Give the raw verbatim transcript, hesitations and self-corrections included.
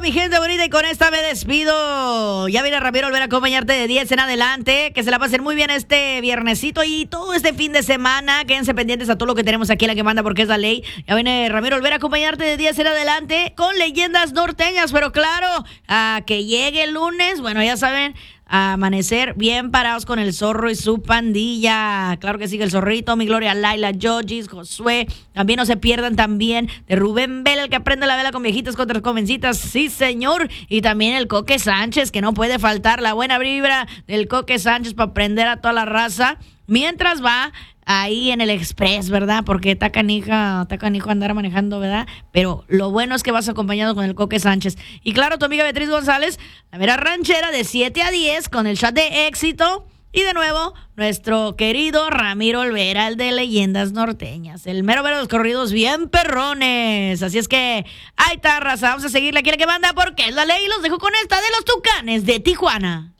mi gente bonita, y con esta me despido. Ya viene Ramiro Olvera a acompañarte de diez en adelante. Que se la pasen muy bien este viernesito y todo este fin de semana. Quédense pendientes a todo lo que tenemos aquí en La Que Manda, porque es la ley. Ya viene Ramiro Olvera a acompañarte de diez en adelante con leyendas norteñas. Pero claro, a que llegue el lunes, bueno, ya saben, a amanecer bien parados con el zorro y su pandilla. Claro que sigue el zorrito, mi Gloria, Laila, Jojis, Josué. También no se pierdan también de Rubén Vela, el que aprende la vela con viejitas contra jovencitas. Sí, señor. Y también el Coque Sánchez, que no puede faltar. La buena vibra del Coque Sánchez para aprender a toda la raza. Mientras va ahí en el Express, ¿verdad? Porque está canija, está canijo andar manejando, ¿verdad? Pero lo bueno es que vas acompañado con el Coque Sánchez. Y claro, tu amiga Beatriz González, la mera ranchera, de siete a diez con el chat de éxito. Y de nuevo, nuestro querido Ramiro Olvera, el de Leyendas Norteñas. El mero mero de los corridos bien perrones. Así es que, ahí está, raza. Vamos a seguirle aquí a La Que Manda, porque es la ley. Y los dejo con esta de los Tucanes de Tijuana.